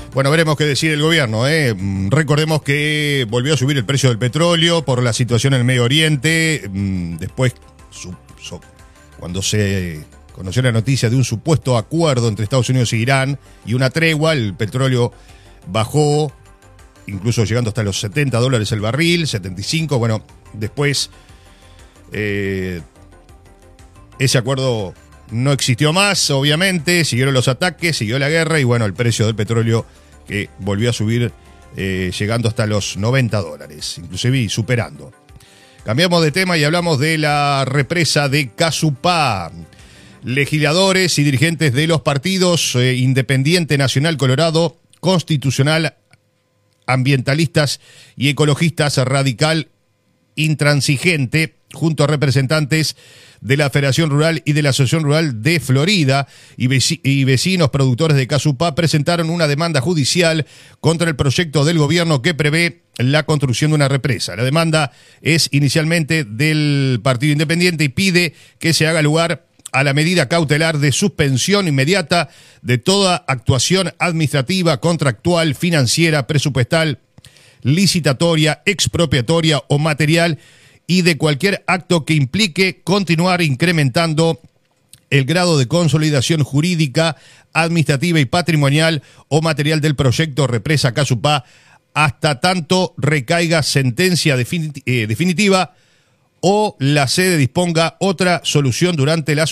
Bueno, veremos qué decide el gobierno. Recordemos que volvió a subir el precio del petróleo por la situación en el Medio Oriente. Después, cuando se conoció la noticia de un supuesto acuerdo entre Estados Unidos y Irán y una tregua, el petróleo bajó, incluso llegando hasta los $70 el barril, 75. Bueno, después ese acuerdo no existió más, obviamente, siguieron los ataques, siguió la guerra y bueno, el precio del petróleo que volvió a subir llegando hasta los $90, inclusive superando. Cambiamos de tema y hablamos de la represa de Casupá. Legisladores y dirigentes de los partidos Independiente Nacional Colorado, Constitucional, Ambientalistas y Ecologistas Radical Intransigente, junto a representantes de la Federación Rural y de la Asociación Rural de Florida y vecinos productores de Casupá, presentaron una demanda judicial contra el proyecto del gobierno que prevé la construcción de una represa. La demanda es inicialmente del Partido Independiente y pide que se haga lugar a la medida cautelar de suspensión inmediata de toda actuación administrativa, contractual, financiera, presupuestal, licitatoria, expropiatoria o material y de cualquier acto que implique continuar incrementando el grado de consolidación jurídica, administrativa y patrimonial o material del proyecto Represa Casupá hasta tanto recaiga sentencia definitiva o la sede disponga otra solución durante la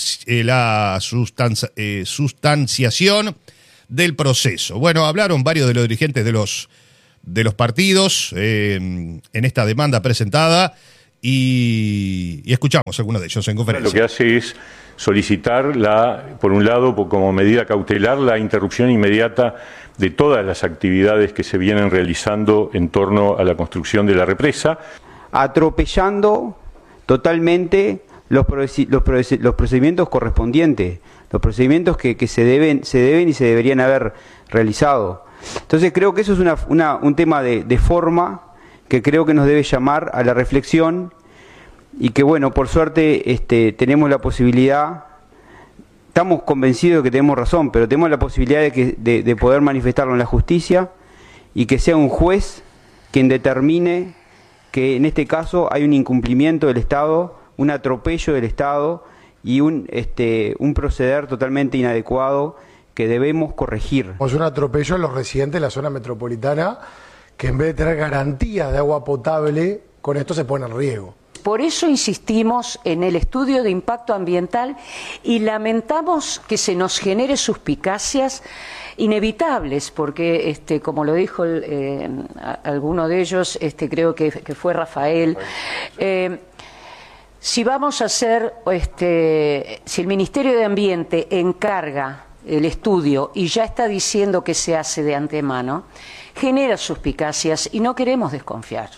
sustanciación del proceso. Bueno, hablaron varios de los dirigentes de los partidos en esta demanda presentada y escuchamos a algunos de ellos en conferencia. Lo que hace es solicitar, por un lado, como medida cautelar, la interrupción inmediata de todas las actividades que se vienen realizando en torno a la construcción de la represa, atropellando totalmente los procedimientos correspondientes, los procedimientos que se deben y se deberían haber realizado. Entonces creo que eso es un tema de forma que creo que nos debe llamar a la reflexión y que bueno, por suerte tenemos la posibilidad, estamos convencidos de que tenemos razón, pero tenemos la posibilidad de poder manifestarlo en la justicia y que sea un juez quien determine que en este caso hay un incumplimiento del Estado, un atropello del Estado y un proceder totalmente inadecuado que debemos corregir. Es un atropello a los residentes de la zona metropolitana que en vez de tener garantía de agua potable, con esto se pone en riesgo. Por eso insistimos en el estudio de impacto ambiental y lamentamos que se nos genere suspicacias inevitables, porque como lo dijo alguno de ellos, creo que fue Rafael, si vamos a hacer, si el Ministerio de Ambiente encarga el estudio y ya está diciendo que se hace de antemano, genera suspicacias y no queremos desconfiar.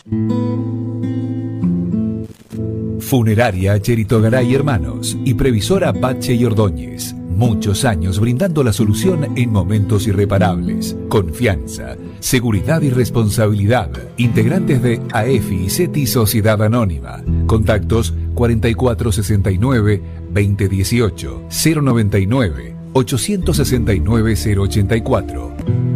Funeraria Cherito Garay Hermanos y Previsora Bache y Ordóñez. Muchos años brindando la solución en momentos irreparables. Confianza, seguridad y responsabilidad. Integrantes de AEFI y CETI Sociedad Anónima. Contactos 4469-2018 099 869-084.